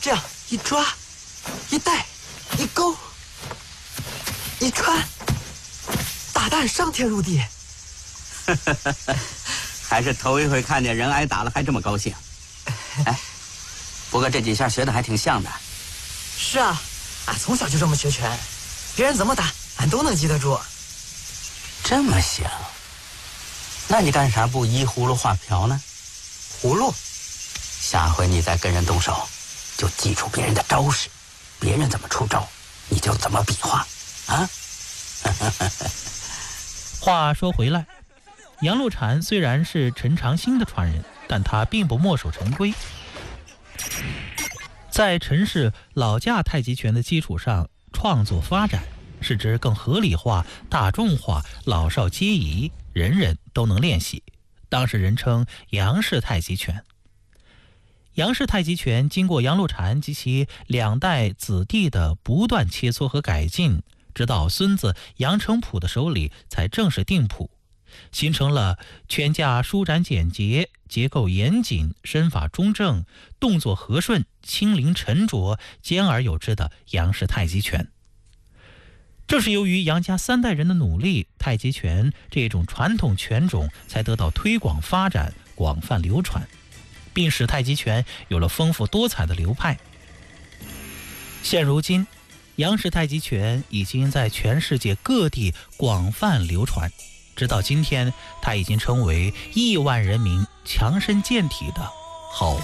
这样一抓、一带、一勾、一穿，打蛋上天入地。 还是头一回看见人挨打了还这么高兴。哎，不过这几下学的还挺像的。 是啊，俺从小就这么学拳，别人怎么打，俺都能记得住。 这么行？那你干啥不依葫芦画瓢呢？ 葫芦？ 下回你再跟人动手，就记住别人的招式，别人怎么出招，你就怎么比划，啊？ 话说回来，杨露禅虽然是陈长兴的传人，但他并不墨守成规，在陈氏老架太极拳的基础上创作发展，是指更合理化、大众化、老少皆宜，人人都能练习。当时人称杨氏太极拳。杨氏太极拳经过杨露禅及其2代子弟的不断切磋和改进，直到孙子杨成甫的手里才正式定谱，形成了拳架舒展简洁、结构严谨、身法中正、动作和顺、轻灵沉着、兼而有之的杨氏太极拳。正是由于杨家3代人的努力，太极拳这种传统拳种才得到推广发展、广泛流传，并使太极拳有了丰富多彩的流派。现如今，杨氏太极拳已经在全世界各地广泛流传，直到今天，它已经成为亿万人民强身健体的好